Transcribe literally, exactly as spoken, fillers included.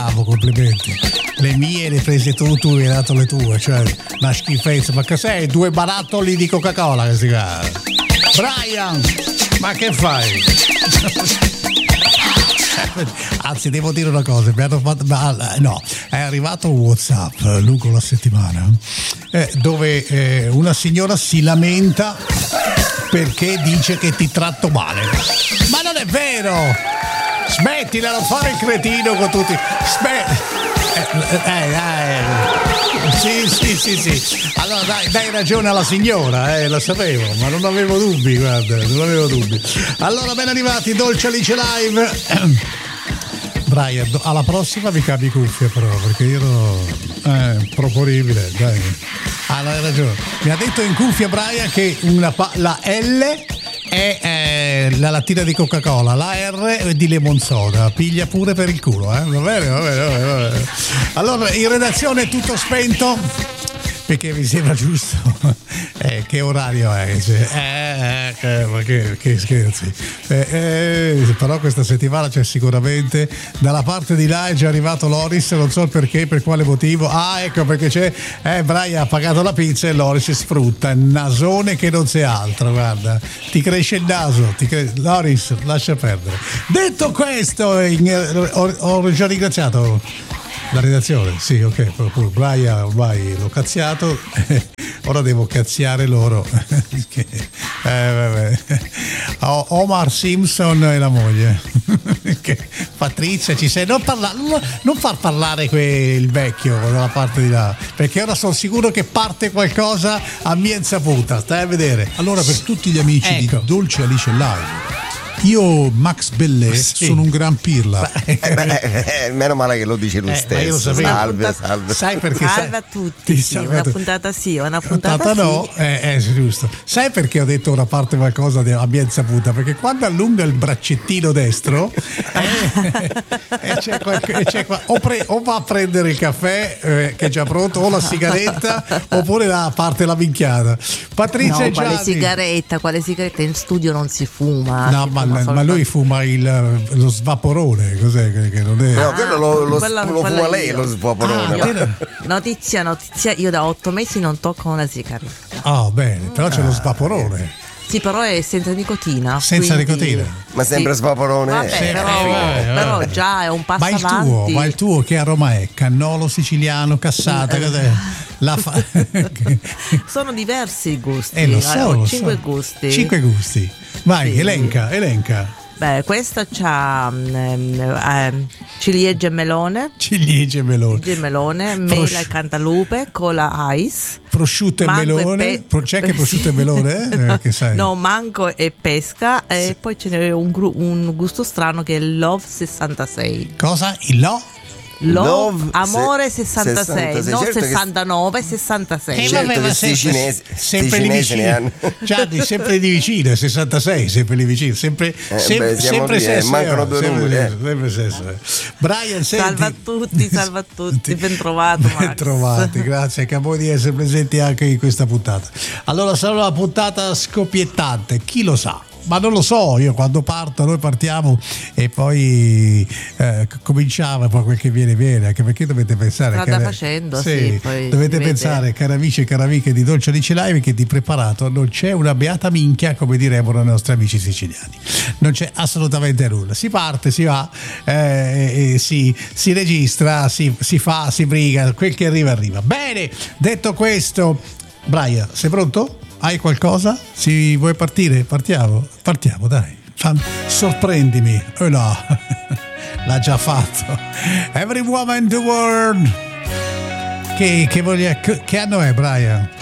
Bravo, complimenti. Le mie le prese tu, tu hai dato le tue, cioè una schifezza. Ma che sei? Due barattoli di Coca-Cola che si chiama. Brian, ma che fai? Anzi, devo dire una cosa, mi hanno fatto, ma, no, è arrivato un WhatsApp lungo la settimana eh, dove eh, una signora si lamenta perché dice che ti tratto male. Ma non è vero! Smettila di fare il cretino con tutti. Smetti. Eh, eh, eh. Sì, sì, sì, sì. Allora dai, dai ragione alla signora, eh, lo sapevo, ma non avevo dubbi, guarda, non avevo dubbi. Allora, ben arrivati, Dolce Alice Live. Brian, alla prossima vi cambi cuffie però, perché io ero eh, proponibile, dai. Ah, hai ragione. Mi ha detto in cuffia Brian che una pa- la L è eh, la lattina di Coca-Cola, la R è di lemon soda, piglia pure per il culo, eh? Va bene, va bene, va bene, va bene. Allora, in redazione è tutto spento, perché mi sembra giusto. Eh, che orario è? Cioè, eh, eh, ma che, che scherzi. Eh, eh, però questa settimana c'è sicuramente, dalla parte di là è già arrivato Loris, non so il perché, per quale motivo. Ah, ecco perché c'è, eh, Brian ha pagato la pizza e Loris sfrutta, il nasone che non c'è altro, guarda, ti cresce il naso, ti cre... Loris, lascia perdere. Detto questo, in, ho, ho già ringraziato la redazione, sì, ok, Brian ormai l'ho cazziato, ora devo cazziare loro. eh, vabbè. Omar Simpson e la moglie. Patrizia, ci sei? Non, parla, non far parlare que, il vecchio dalla parte di là, perché ora sono sicuro che parte qualcosa a mia insaputa, stai a vedere. Allora, per tutti gli amici ecco. di Dolce Alice Live, io, Max Bellè, sì. sono un gran pirla. Eh, beh, eh, meno male che lo dici lui eh, stesso. Salve, puntata, salve. Sai perché salve sai, a tutti. Sì, una puntata sì, una puntata, puntata sì. no. Eh, è giusto. Sai perché ho detto ora parte qualcosa a mia insaputa? Perché quando allunga il braccettino destro, eh, e c'è qualche, e c'è qua, o, pre, o va a prendere il caffè eh, che è già pronto, o la sigaretta, oppure la parte la minchiata. Patrizia no, Gianni. Quale sigaretta? Quale sigaretta? In studio non si fuma. No, ma Ma lui fuma il, lo svaporone, cos'è che, che non è? No, quello lo, lo, quella, lo quella fuma lei, io. lo svaporone. Ah, notizia, notizia, io da otto mesi non tocco una sigaretta. Ah, oh, bene, però c'è ah, lo svaporone. Sì, però è senza nicotina. Senza quindi... nicotina. Ma sempre sì. svaporone. Vabbè, sì, però, eh, però già è un passo ma il avanti. tuo, ma il tuo che aroma è? Cannolo siciliano, cassata, cos'è? La fa... Sono diversi i gusti. Eh, lo so, ho lo cinque so. gusti. Cinque gusti. Vai, sì. elenca, elenca. Beh, questa c'ha um, um, ciliegie e melone. Ciliegie e melone. Ciliegie e melone, Prosci- mela e cantalupe, cola ice. Prosciutto e melone. E pe- C'è che prosciutto e melone? Eh? Che sai? No, mango e pesca. Sì. E poi ce n'è un, gru- un gusto strano che è il Love sessantasei. Cosa? Il Lo? Love, Love amore sessantasei, sessantasei, non certo sessantanove, sessantasei. Eh, certo vabbè, che sempre, sti cinesi, sempre sti lì cinesi ne vicino. hanno. Gianni, sempre di vicino, sessantasei, sempre lì vicino, sempre, eh, sempre, beh, sempre lì, sesso. eh, mancano due sempre, numeri. Eh. sempre sesso. Brian, senti. Salve a tutti, salve a tutti, ben trovato Max. Ben trovati, grazie, che a voi di essere presenti anche in questa puntata. Allora, sarà una puntata scoppiettante, chi lo sa? Ma non lo so, io quando parto, noi partiamo e poi eh, cominciamo, poi quel che viene viene, anche perché dovete pensare strada cara, facendo, sì, sì, poi dovete pensare, cari amici e cari amiche di Dolce Alice Live, che di preparato non c'è una beata minchia, come direbbero i nostri amici siciliani, non c'è assolutamente nulla, si parte, si va, eh, eh, si, si registra, si, si fa, si briga, quel che arriva arriva. Bene, detto questo, Brian, sei pronto? Hai qualcosa? Si vuoi partire? Partiamo? Partiamo, dai. Fan, sorprendimi. Oh no, l'ha già fatto. Every woman in the world. Che, che, voglia, che, che anno è, Brian?